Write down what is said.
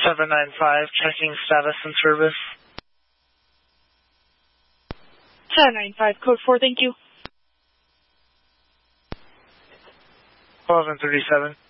795, checking status and service. 795, code 4, thank you. 12 and 37.